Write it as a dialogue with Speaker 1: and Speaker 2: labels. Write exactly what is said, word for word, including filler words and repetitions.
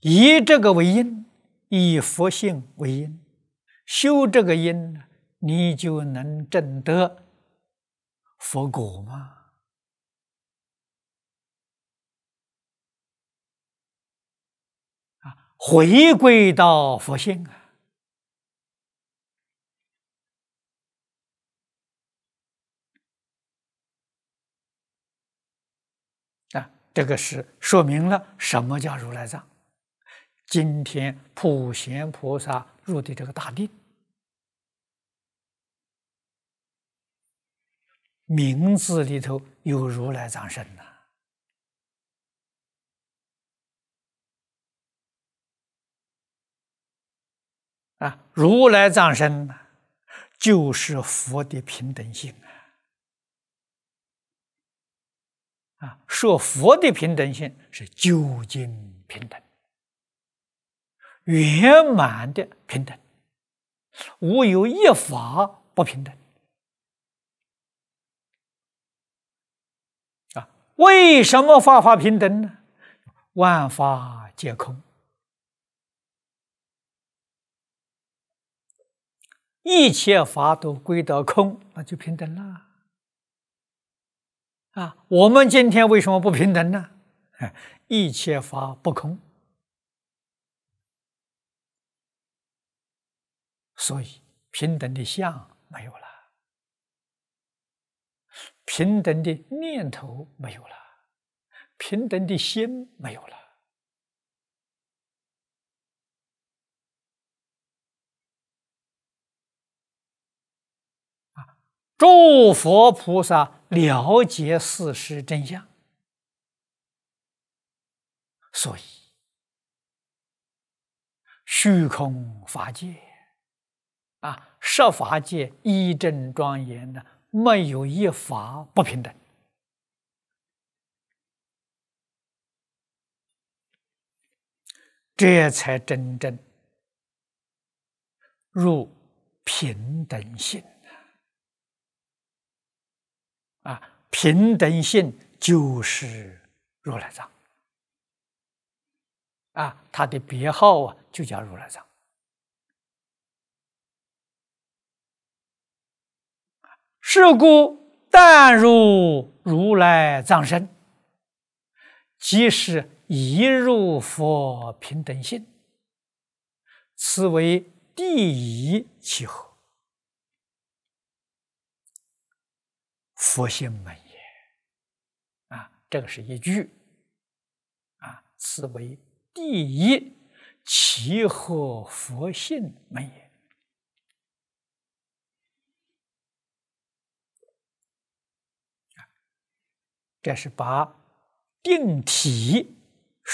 Speaker 1: 以这个为因，以佛性为因，修这个因，你就能证得佛果吗？啊，回归到佛性啊！啊，这个是说明了什么叫如来藏。今天普贤菩萨入的这个大定，名字里头有如来藏身呐。啊，如来藏身呢，就是佛的平等性啊！啊，说佛的平等性是究竟平等、圆满的平等，无有一法不平等。啊，为什么法法平等呢？万法皆空，一切法都归到空，那就平等了。啊，我们今天为什么不平等呢？一切法不空，所以平等的相没有了，平等的念头没有了，平等的心没有了。啊，诸佛菩萨了解事实真相，所以虚空法界啊，十法界一真庄严的，没有一法不平等。这才真正入平等性啊！平等性就是如来藏啊，它的别号啊就叫如来藏。是故但入如来藏身，即是一入佛平等性，此为第一契合，佛性门也。啊，这个是一句啊，此为第一契合佛性门也。这是把定体